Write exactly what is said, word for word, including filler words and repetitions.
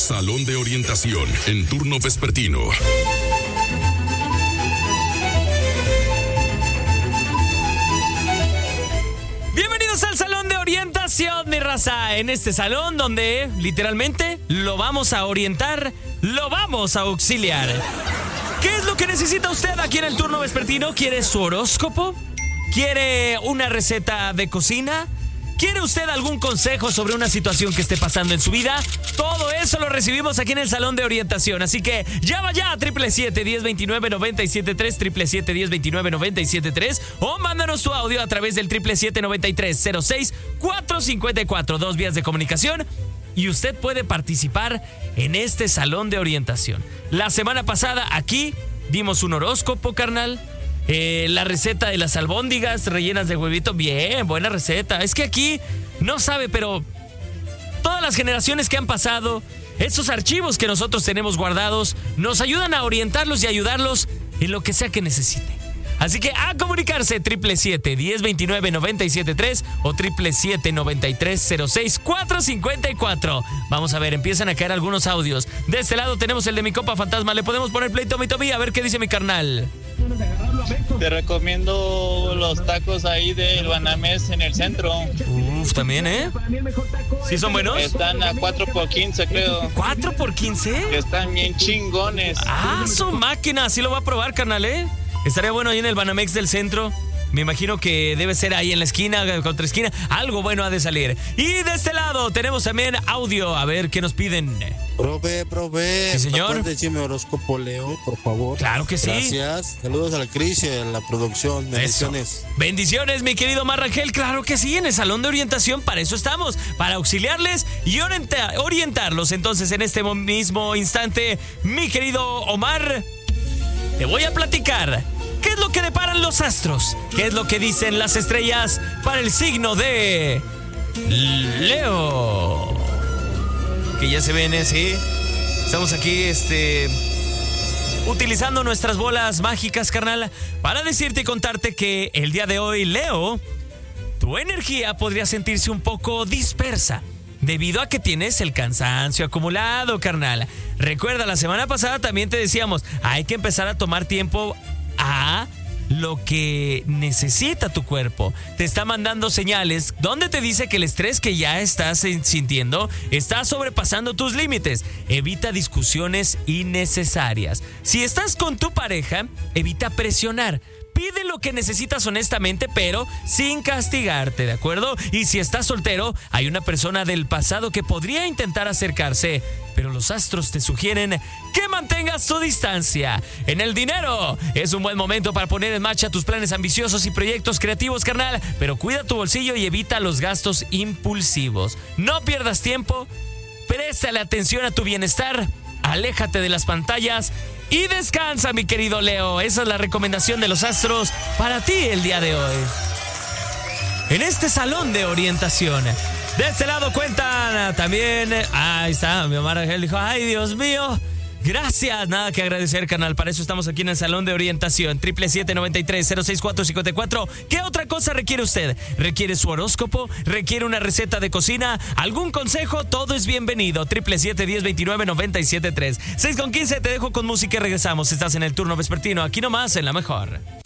Salón de orientación en turno vespertino. Bienvenidos al Salón de Orientación, mi raza. En este salón donde, literalmente, lo vamos a orientar, lo vamos a auxiliar. ¿Qué es lo que necesita usted aquí en el turno vespertino? ¿Quiere su horóscopo? ¿Quiere una receta de cocina? ¿Quiere usted algún consejo sobre una situación que esté pasando en su vida? Todo eso lo recibimos aquí en el Salón de Orientación. Así que llama ya a siete siete siete, uno cero dos nueve, nueve siete tres, siete siete siete, uno cero dos nueve, nueve siete tres o mándanos tu audio a través del siete siete siete, nueve tres cero seis, cuatro cinco cuatro. Dos vías de comunicación y usted puede participar en este Salón de Orientación. La semana pasada aquí dimos un horóscopo, carnal. Eh, la receta de las albóndigas rellenas de huevito, bien, buena receta. Es que aquí, no sabe, pero todas las generaciones que han pasado, esos archivos que nosotros tenemos guardados, nos ayudan a orientarlos y ayudarlos en lo que sea que necesite. Así que a comunicarse, siete siete siete, uno cero dos nueve, nueve siete tres o siete siete siete, nueve tres cero seis, cuatro cinco cuatro. Vamos a ver, empiezan a caer algunos audios. De este lado tenemos el de mi compa fantasma. Le podemos poner play, Tommy Tommy, a ver qué dice mi carnal. Te recomiendo los tacos ahí del Banamex en el centro. Uf, también, ¿eh? ¿Sí son buenos? Están a cuatro por quince, creo. ¿cuatro por quince? Están bien chingones. Ah, su máquina, sí lo voy a probar, carnal, ¿eh? Estaría bueno ahí en el Banamex del centro. Me imagino que debe ser ahí en la esquina, contra esquina. Algo bueno ha de salir. Y de este lado tenemos también audio. A ver, ¿qué nos piden? Profe, profe. Sí, señor. Decime horóscopo Leo, por favor. Claro que sí. Gracias. Saludos al Cris y a la producción. Bendiciones. Eso. Bendiciones, mi querido Mar Rangel. Claro que sí, en el Salón de Orientación para eso estamos. Para auxiliarles y orienta- orientarlos. Entonces, en este mismo instante, mi querido Omar, te voy a platicar. ¿Qué es lo que deparan los astros? ¿Qué es lo que dicen las estrellas para el signo de Leo? Que ya se ven, ¿eh? Sí. Estamos aquí, este... utilizando nuestras bolas mágicas, carnal, para decirte y contarte que el día de hoy, Leo, tu energía podría sentirse un poco dispersa debido a que tienes el cansancio acumulado, carnal. Recuerda, la semana pasada también te decíamos, hay que empezar a tomar tiempo a lo que necesita tu cuerpo. Te está mandando señales donde te dice que el estrés que ya estás sintiendo está sobrepasando tus límites. Evita discusiones innecesarias. Si estás con tu pareja, evita presionar. Pide lo que necesitas honestamente, pero sin castigarte, ¿de acuerdo? Y si estás soltero, hay una persona del pasado que podría intentar acercarse, pero los astros te sugieren que mantengas tu distancia. En el dinero, es un buen momento para poner en marcha tus planes ambiciosos y proyectos creativos, carnal, pero cuida tu bolsillo y evita los gastos impulsivos. No pierdas tiempo, préstale atención a tu bienestar, aléjate de las pantallas y descansa, mi querido Leo. Esa es la recomendación de los astros para ti el día de hoy. En este Salón de Orientación, de este lado cuentan también... Ahí está, mi Omar Ángel dijo, ay, Dios mío, gracias. Nada que agradecer, canal. Para eso estamos aquí en el Salón de Orientación. siete siete siete, nueve tres cero seis, cuatro cinco cuatro. ¿Qué otra cosa requiere usted? ¿Requiere su horóscopo? ¿Requiere una receta de cocina? ¿Algún consejo? Todo es bienvenido. siete siete siete, uno cero dos nueve, nueve siete tres. seis con quince, te dejo con música y regresamos. Estás en el turno vespertino, aquí nomás en La Mejor.